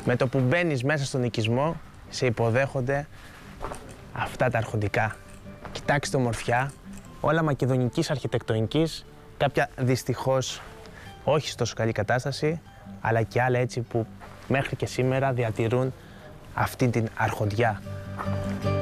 Με το που μπαίνεις μέσα στον οικισμό, σε υποδέχονται αυτά τα αρχοντικά. Κοιτάξτε ομορφιά, όλα μακεδονικής αρχιτεκτονικής, κάποια δυστυχώς όχι σε τόσο καλή κατάσταση, αλλά και άλλα έτσι που μέχρι και σήμερα διατηρούν αυτή την αρχοντιά.